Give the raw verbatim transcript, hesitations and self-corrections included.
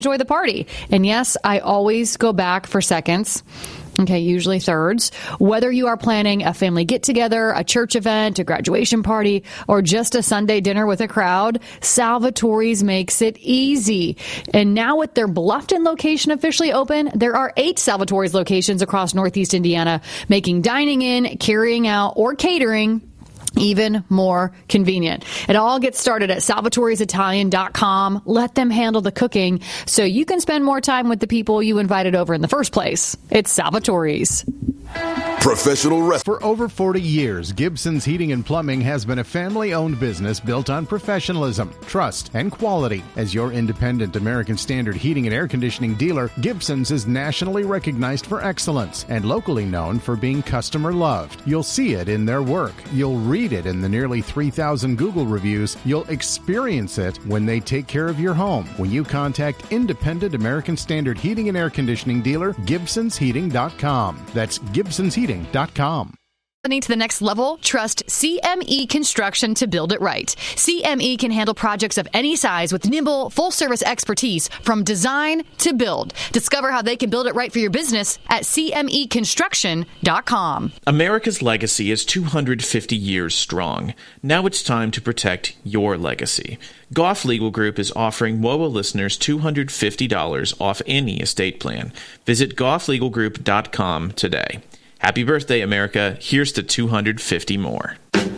enjoy the party. And yes, I always go back for seconds. Okay, usually thirds. Whether you are planning a family get-together, a church event, a graduation party, or just a Sunday dinner with a crowd, Salvatore's makes it easy. And now with their Bluffton location officially open, there are eight Salvatore's locations across Northeast Indiana, making dining in, carrying out, or catering even more convenient. It all gets started at salvatores italian dot com. Let them handle the cooking so you can spend more time with the people you invited over in the first place. It's Salvatore's. Professional rest. For over forty years, Gibson's Heating and Plumbing has been a family-owned business built on professionalism, trust, and quality. As your independent American Standard heating and air conditioning dealer, Gibson's is nationally recognized for excellence and locally known for being customer-loved. You'll see it in their work. You'll read it in the nearly three thousand Google reviews. You'll experience it when they take care of your home. When you contact independent American Standard heating and air conditioning dealer, Gibsons Heating dot com. That's Gibsons Heating dot com. To the next level, trust C M E Construction to build it right. C M E can handle projects of any size with nimble, full-service expertise from design to build. Discover how they can build it right for your business at C M E construction dot com. America's legacy is two hundred fifty years strong. Now it's time to protect your legacy. Goff Legal Group is offering W O A listeners two hundred fifty dollars off any estate plan. Visit goff legal group dot com today. Happy birthday, America. Here's to two hundred fifty more.